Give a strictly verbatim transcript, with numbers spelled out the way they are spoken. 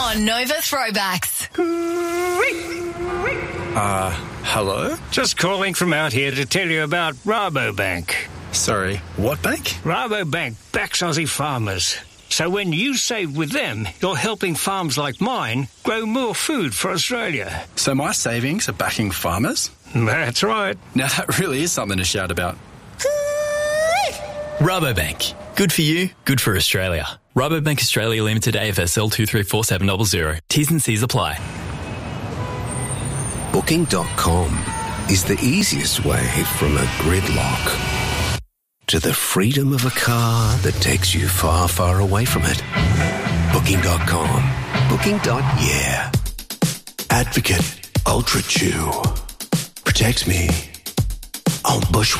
on Nova Throwbacks. Uh, hello? Just calling from out here to tell you about Rabobank. Sorry, what bank? Rabobank backs Aussie farmers. So when you save with them, you're helping farms like mine grow more food for Australia. So my savings are backing farmers? That's right. Now that really is something to shout about. Rabobank. Good for you, good for Australia. Rabobank Australia Limited A F S L two three four seven zero zero. T's and C's apply. Booking dot com is the easiest way from a gridlock to the freedom of a car that takes you far, far away from it. Booking dot com. Booking. Yeah. Advocate Ultra Chew. Protect me. Oh, Bushwhack.